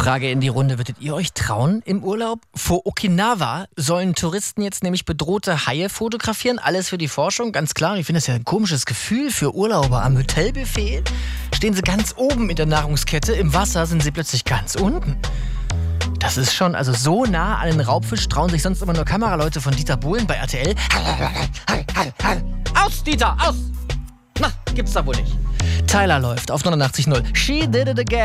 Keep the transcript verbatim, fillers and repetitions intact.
Frage in die Runde, würdet ihr euch trauen im Urlaub? Vor Okinawa sollen Touristen jetzt nämlich bedrohte Haie fotografieren. Alles für die Forschung, ganz klar. Ich finde das ja ein komisches Gefühl für Urlauber. Am Hotelbuffet stehen sie ganz oben in der Nahrungskette. Im Wasser sind sie plötzlich ganz unten. Das ist schon, also so nah an den Raubfisch trauen sich sonst immer nur Kameraleute von Dieter Bohlen bei R T L. Aus, Dieter, aus! Na, gibt's da wohl nicht. Tyler läuft auf neunundachtzig Komma null. She did it again.